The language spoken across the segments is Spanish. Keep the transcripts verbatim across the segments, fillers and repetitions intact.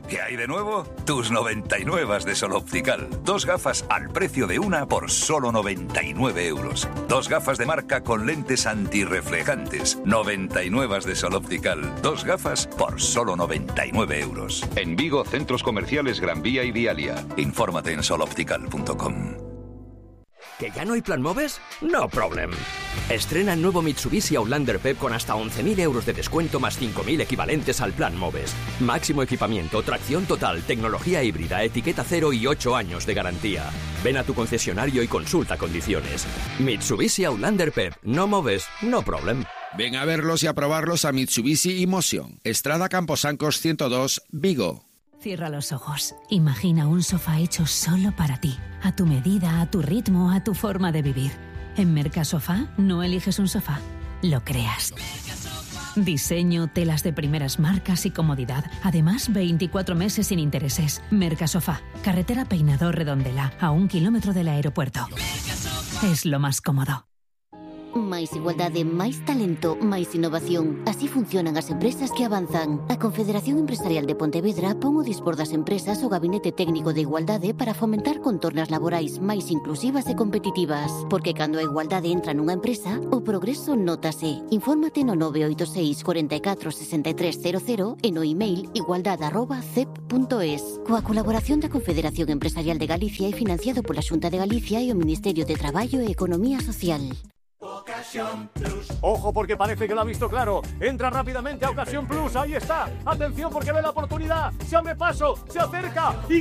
¿Qué hay de nuevo? Tus noventa y nueve de Sol Optical. Dos gafas al precio de una por solo noventa y nueve euros. Dos gafas de marca con lentes antirreflejantes. noventa y nueve de Sol Optical. Dos gafas por solo noventa y nueve euros. En Vigo, centros comerciales Gran Vía y Vialia. Infórmate en sol optical punto com. ¿Que ya no hay plan MOVES? No problem. Estrena el nuevo Mitsubishi Outlander P E P con hasta once mil euros de descuento más cinco mil equivalentes al plan MOVES. Máximo equipamiento, tracción total, tecnología híbrida, etiqueta cero y ocho años de garantía. Ven a tu concesionario y consulta condiciones. Mitsubishi Outlander P E P. No MOVES, no problem. Ven a verlos y a probarlos a Mitsubishi Emotion. Estrada Camposancos ciento dos, Vigo. Cierra los ojos. Imagina un sofá hecho solo para ti. A tu medida, a tu ritmo, a tu forma de vivir. En Mercasofá no eliges un sofá, lo creas. Diseño, telas de primeras marcas y comodidad. Además, veinticuatro meses sin intereses. Mercasofá. Carretera Peinador Redondela, a un kilómetro del aeropuerto. Es lo más cómodo. Máis igualdade, máis talento, máis innovación. Así funcionan as empresas que avanzan. A Confederación Empresarial de Pontevedra pon o dispor das empresas o Gabinete Técnico de Igualdade para fomentar contornas laborais máis inclusivas e competitivas. Porque cando a igualdade entra nunha empresa, o progreso nótase. Infórmate no nove oito seis, cuarenta y cuatro, sesenta y tres cero cero e no email igualdade arroba cep punto es. Coa colaboración da Confederación Empresarial de Galicia e financiado pola Xunta de Galicia e o Ministerio de Traballo e Economía Social. Ocasión Plus. Ojo, porque parece que lo ha visto claro. Entra rápidamente a Ocasión Plus. Ahí está. Atención, porque ve la oportunidad. Se me paso, se acerca y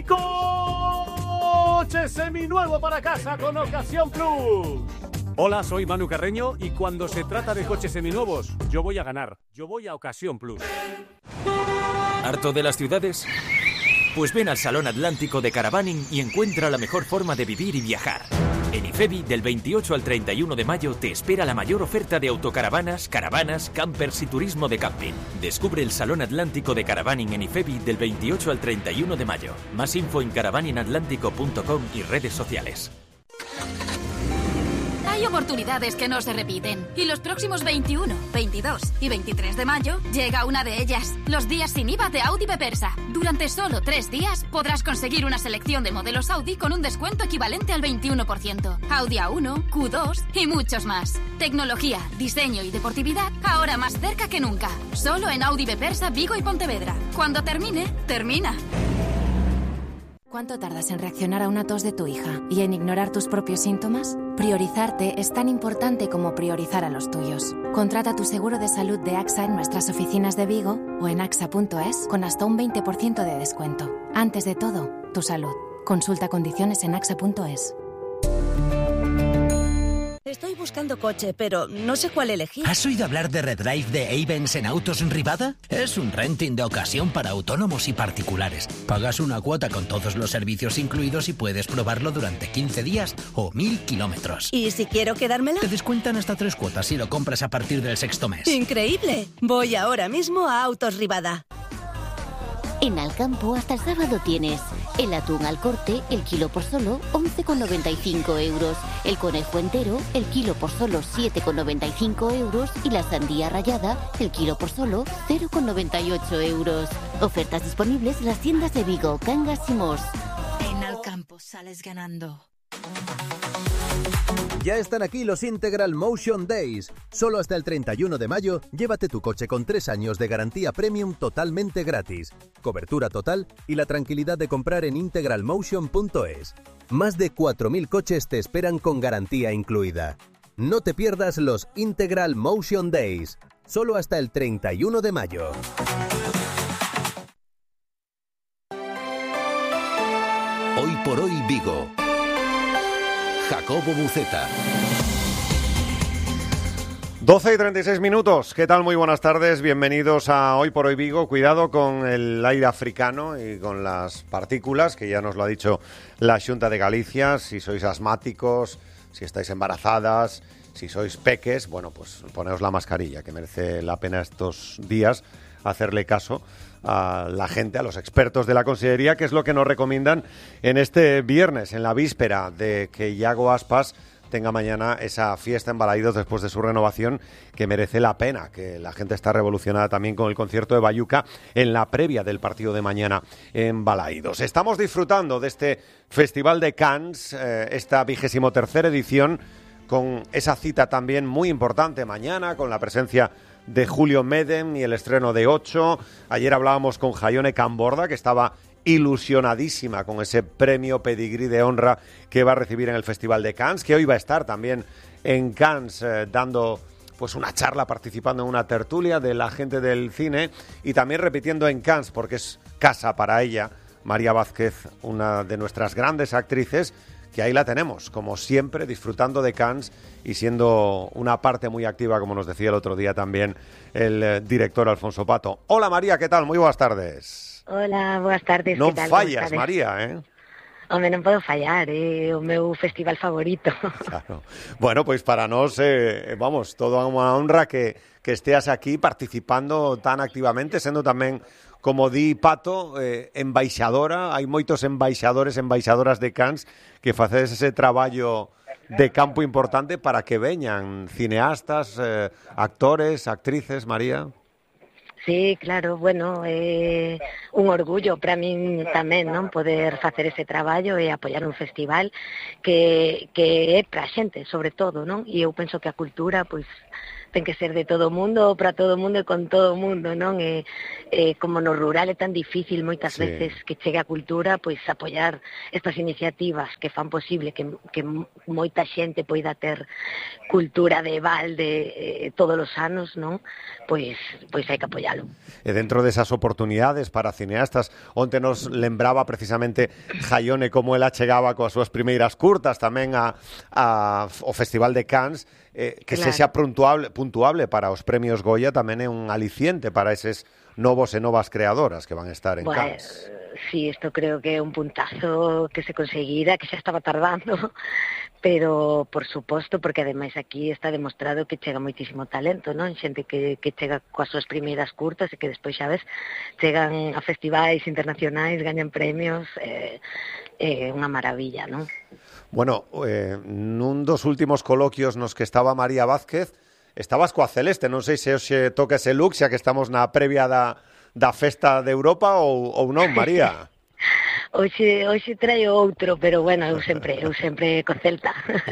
coche seminuevo para casa con Ocasión Plus. Hola, soy Manu Carreño y cuando se trata de coches seminuevos, yo voy a ganar. Yo voy a Ocasión Plus. ¿Harto de las ciudades? Pues ven al Salón Atlántico de Caravaning y encuentra la mejor forma de vivir y viajar. En IFEBI, del veintiocho al treinta y uno de mayo, te espera la mayor oferta de autocaravanas, caravanas, campers y turismo de camping. Descubre el Salón Atlántico de Caravaning en IFEBI del veintiocho al treinta y uno de mayo. Más info en caravaning atlántico punto com y redes sociales. Hay oportunidades que no se repiten. Y los próximos veintiuno, veintidós y veintitrés de mayo llega una de ellas. Los días sin I V A de Audi Bepersa. Durante solo tres días podrás conseguir una selección de modelos Audi con un descuento equivalente al veintiuno por ciento. Audi A uno, Q dos y muchos más. Tecnología, diseño y deportividad ahora más cerca que nunca. Solo en Audi Bepersa, Vigo y Pontevedra. Cuando termine, termina. ¿Cuánto tardas en reaccionar a una tos de tu hija y en ignorar tus propios síntomas? Priorizarte es tan importante como priorizar a los tuyos. Contrata tu seguro de salud de AXA en nuestras oficinas de Vigo o en axa punto es con hasta un veinte por ciento de descuento. Antes de todo, tu salud. Consulta condiciones en axa punto es. Estoy buscando coche, pero no sé cuál elegir. ¿Has oído hablar de Redrive de Avens en Autos Rivada? Es un renting de ocasión para autónomos y particulares. Pagas una cuota con todos los servicios incluidos y puedes probarlo durante quince días o mil kilómetros. ¿Y si quiero quedármela? Te descuentan hasta tres cuotas si lo compras a partir del sexto mes. ¡Increíble! Voy ahora mismo a Autos Rivada. En Alcampo hasta el sábado tienes el atún al corte, el kilo por solo once con noventa y cinco euros, el conejo entero, el kilo por solo siete con noventa y cinco euros y la sandía rallada, el kilo por solo cero con noventa y ocho euros. Ofertas disponibles en las tiendas de Vigo, Cangas y Mos. En Alcampo sales ganando. Ya están aquí los Integral Motion Days. Solo hasta el treinta y uno de mayo, llévate tu coche con tres años de garantía premium totalmente gratis, cobertura total y la tranquilidad de comprar en integral motion punto es. Más de cuatro mil coches te esperan con garantía incluida. No te pierdas los Integral Motion Days. Solo hasta el treinta y uno de mayo. Hoy por hoy Vigo. Jacobo Buceta. doce y treinta y seis minutos. ¿Qué tal? Muy buenas tardes. Bienvenidos a Hoy por Hoy Vigo. Cuidado con el aire africano y con las partículas, que ya nos lo ha dicho la Xunta de Galicia. Si sois asmáticos, si estáis embarazadas, si sois peques, bueno, pues poneos la mascarilla, que merece la pena estos días hacerle caso a la gente, a los expertos de la Consellería, que es lo que nos recomiendan en este viernes, en la víspera de que Iago Aspas tenga mañana esa fiesta en Balaídos después de su renovación, que merece la pena, que la gente está revolucionada también con el concierto de Bayuca en la previa del partido de mañana en Balaídos. Estamos disfrutando de este Festival de Cannes, eh, esta vigésimo tercera edición, con esa cita también muy importante mañana, con la presencia de Julio Medem y el estreno de Ocho. Ayer hablábamos con Jaione Camborda, que estaba ilusionadísima con ese premio Pedigrí de honra que va a recibir en el Festival de Cannes, que hoy va a estar también en Cannes eh, dando pues una charla, participando en una tertulia de la gente del cine y también repitiendo en Cannes, porque es casa para ella, María Vázquez, una de nuestras grandes actrices, que ahí la tenemos, como siempre, disfrutando de Cannes y siendo una parte muy activa, como nos decía el otro día también el eh, director Alfonso Pato. Hola María, ¿qué tal? Muy buenas tardes. Hola, boas tardes. Non tal, fallas, María, eh? Home, non podo fallar, é eh? o meu festival favorito. Claro. Bueno, pois para nós, eh, vamos, toda unha honra que, que esteas aquí participando tan activamente, sendo tamén, como di Pato, eh, embaixadora. Hai moitos embaixadores, embaixadoras de Cannes que facedes ese traballo de campo importante para que veñan cineastas, eh, actores, actrices, María. Sí, claro, bueno, é eh, un orgullo para min tamén, non, poder facer ese traballo e apoiar un festival que, que é para a xente, sobre todo, non? E eu penso que a cultura, pois, ten que ser de todo o mundo, para todo o mundo e con todo o mundo, non? E, e como no rural é tan difícil moitas sí. veces que chegue a cultura, pois apoiar estas iniciativas que fan posible que, que moita xente poida ter cultura de balde eh, todos os anos, non? Pois, pois hai que apoialo. E dentro desas oportunidades para cineastas, onte nos lembraba precisamente Jaione como ela chegaba coas súas primeiras curtas tamén a, a, ao Festival de Cannes, eh, que claro. sexa puntuable, puntuable para os premios Goya tamén é un aliciente para eses novos e novas creadoras que van a estar en bueno, Cannes. Sí, isto creo que é un puntazo que se conseguira, que xa estaba tardando, pero por suposto, porque ademais aquí está demostrado que chega moitísimo talento, non? Xente que, que chega coas súas primeiras curtas e que despois, xa ves, chegan a festivais internacionais, gañan premios, é eh, eh, unha maravilla, non? Bueno, eh, nun dos últimos coloquios nos que estaba María Vázquez, estabas coa Celeste, non sei se hoxe toca ese look, xa que estamos na previa da, da festa de Europa ou, ou non, María? Hoxe, hoxe traio outro, pero bueno, eu sempre, eu sempre co Celta,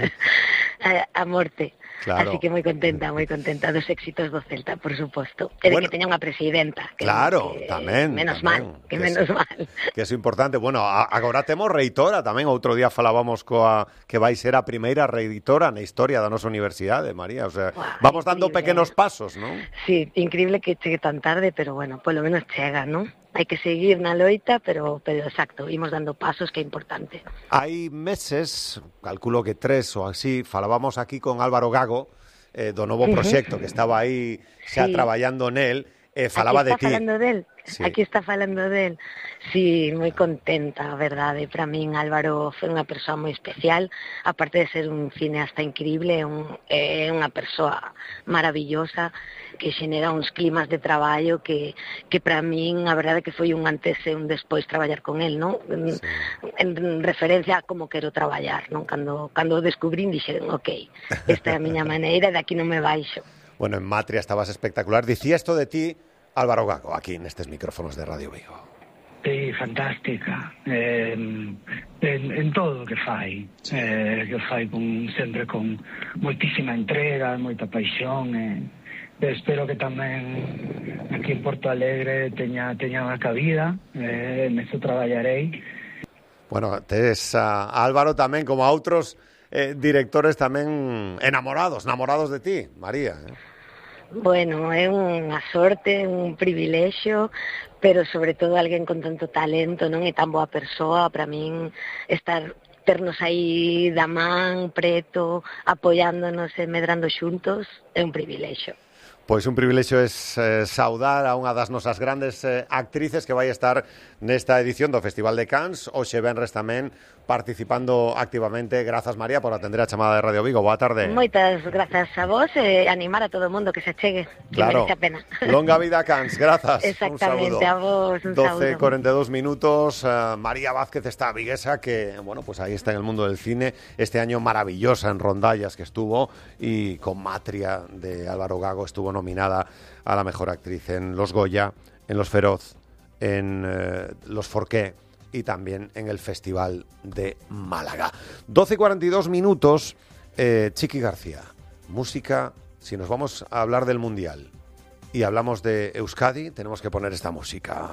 a, a morte. Claro. Así que moi contenta, moi contenta dos éxitos do Celta, por suposto. E bueno, de que teña unha presidenta. Que, claro, que, tamén. Menos tamén, mal, que, que menos es, mal. Que é importante. Bueno, a, agora temos reitora tamén. Outro día falábamos coa que vai ser a primeira reitora na historia da nosa universidade, María. O sea, wow, vamos dando increíble. Pequenos pasos, non? Sí, increíble que chegue tan tarde, pero bueno, polo menos chega, non? Hai que seguir na loita, pero, pero exacto, imos dando pasos, que é importante. Hai meses, calculo que tres ou así, falábamos aquí con Álvaro Gago, eh, do novo proxecto, uh-huh. que estaba aí xa sí. traballando nel, e eh, falaba de ti. Aquí está falando del, sí. aquí está falando del. Sí, moi contenta, a verdade. Para min Álvaro foi unha persoa moi especial, aparte de ser un cineasta increíble, é un, é unha persoa maravillosa, que xenera uns climas de traballo que, que para min, a verdade, que foi un antes e un despois traballar con el, non? Sí. En, en referencia a como quero traballar, non? Cando, cando o descubrín, dixen, ok, esta é a miña maneira, de aquí non me baixo. Bueno, en Matria estabas espectacular. Dicía esto de ti Álvaro Gago, aquí nestes micrófonos de Radio Vigo. É fantástica eh, en, en todo o que fai, eh, que fai con, sempre con moitísima entrega, moita paixón, eh, espero que tamén aquí en Porto Alegre teña, teña unha cabida, eh, neso traballarei. Bueno, tes a Álvaro tamén, como a outros eh, directores tamén enamorados, enamorados de ti, María. Eh? Bueno, é unha sorte, un privilexio, pero sobre todo alguén con tanto talento, non é tan boa persoa, para min estar ternos aí da man, preto, apoiándonos e medrando xuntos, é un privilexio. Pois un privilexio es eh, saudar a unha das nosas grandes eh, actrices que vai estar nesta edición do Festival de Cannes. Hoxe venres tamén participando activamente. Grazas, María, por atender a chamada de Radio Vigo. Boa tarde. Moitas grazas a vos e eh, animar a todo o mundo que se chegue, que claro. merece a pena. Longa vida Cannes, grazas. Exactamente, a vos un doce saúdo. cuarenta y dos minutos. Uh, María Vázquez, esta viguesa que, bueno, pues ahí está en el mundo del cine. Este año maravillosa en Rondallas que estuvo, y con Matria de Álvaro Gago estuvo nominada a la mejor actriz en Los Goya, en Los Feroz, en eh, Los Forqué y también en el Festival de Málaga. doce y cuarenta y dos minutos, eh, Chiqui García, música. Si nos vamos a hablar del Mundial y hablamos de Euskadi, tenemos que poner esta música.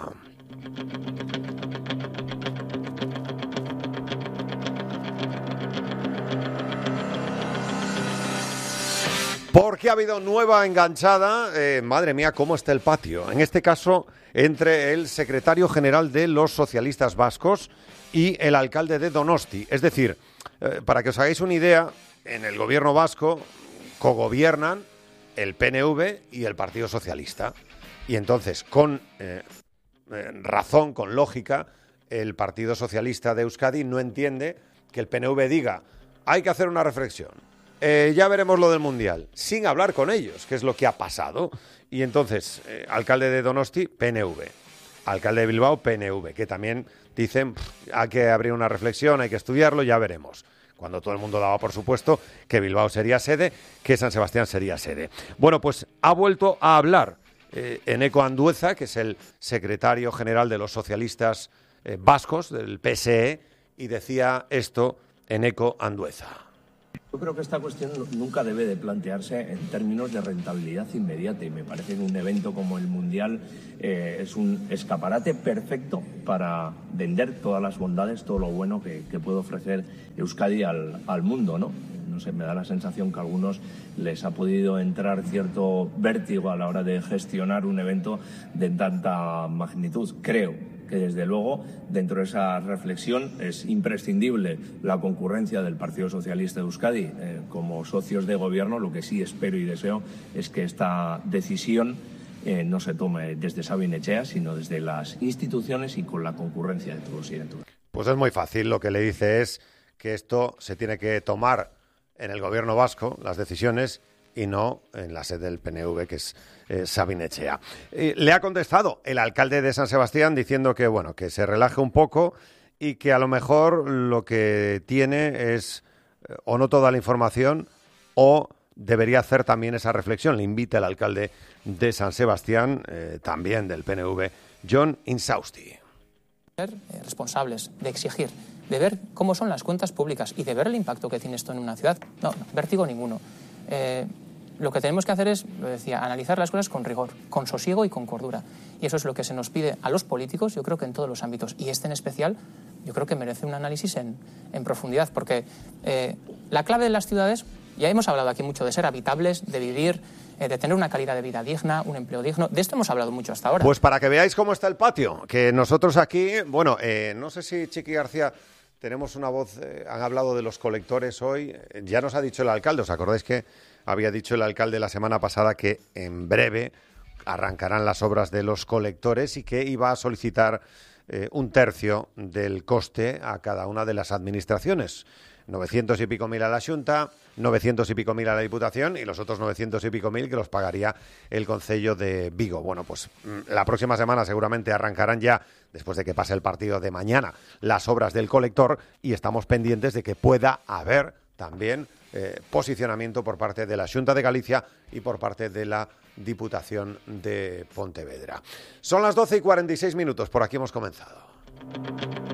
Porque ha habido nueva enganchada, eh, madre mía, cómo está el patio. En este caso, entre el secretario general de los socialistas vascos y el alcalde de Donosti. Es decir, eh, para que os hagáis una idea, en el gobierno vasco cogobiernan el P N V y el Partido Socialista. Y entonces, con eh, eh, razón, con lógica, el Partido Socialista de Euskadi no entiende que el P N V diga hay que hacer una reflexión. Eh, ya veremos lo del Mundial, sin hablar con ellos, que es lo que ha pasado. Y entonces, eh, alcalde de Donosti, P N V. Alcalde de Bilbao, P N V, que también dicen hay que abrir una reflexión, hay que estudiarlo, ya veremos. Cuando todo el mundo daba por supuesto que Bilbao sería sede, que San Sebastián sería sede. Bueno, pues ha vuelto a hablar eh, Eneko Andueza, que es el secretario general de los socialistas eh, vascos, del P S E, y decía esto Eneko Andueza. Yo creo que esta cuestión nunca debe de plantearse en términos de rentabilidad inmediata, y me parece que un evento como el Mundial eh, es un escaparate perfecto para vender todas las bondades, todo lo bueno que, que puede ofrecer Euskadi al, al mundo, ¿no? No sé, me da la sensación que a algunos les ha podido entrar cierto vértigo a la hora de gestionar un evento de tanta magnitud. Creo que desde luego dentro de esa reflexión es imprescindible la concurrencia del Partido Socialista de Euskadi eh, como socios de gobierno. Lo que sí espero y deseo es que esta decisión eh, no se tome desde Sabin Etxea, sino desde las instituciones y con la concurrencia de todos y de todas. Pues es muy fácil, lo que le dice es que esto se tiene que tomar en el gobierno vasco, las decisiones, y no en la sede del P N V, que es eh, Sabin Etxea. Eh, le ha contestado el alcalde de San Sebastián diciendo que, bueno, que se relaje un poco y que a lo mejor lo que tiene es eh, o no toda la información o debería hacer también esa reflexión. Le invita el alcalde de San Sebastián, eh, también del P N V, Jon Insausti. Ser eh, responsables, de exigir, de ver cómo son las cuentas públicas y de ver el impacto que tiene esto en una ciudad. No, no vértigo ninguno. Eh, lo que tenemos que hacer es, lo decía, analizar las cosas con rigor, con sosiego y con cordura. Y eso es lo que se nos pide a los políticos, yo creo que en todos los ámbitos. Y este en especial, yo creo que merece un análisis en, en profundidad, porque eh, la clave de las ciudades, ya hemos hablado aquí mucho de ser habitables, de vivir, eh, de tener una calidad de vida digna, un empleo digno. De esto hemos hablado mucho hasta ahora. Pues para que veáis cómo está el patio, que nosotros aquí, bueno, eh, no sé si Chiqui García... Tenemos una voz, eh, han hablado de los colectores hoy, eh, ya nos ha dicho el alcalde, ¿os acordáis que había dicho el alcalde la semana pasada que en breve arrancarán las obras de los colectores y que iba a solicitar eh, un tercio del coste a cada una de las administraciones? novecientos y pico mil a la Xunta, novecientos y pico mil a la Diputación y los otros novecientos y pico mil que los pagaría el Concello de Vigo. Bueno, pues la próxima semana seguramente arrancarán ya, después de que pase el partido de mañana, las obras del colector, y estamos pendientes de que pueda haber también eh, posicionamiento por parte de la Xunta de Galicia y por parte de la Diputación de Pontevedra. Son las doce y cuarenta y seis minutos, por aquí hemos comenzado.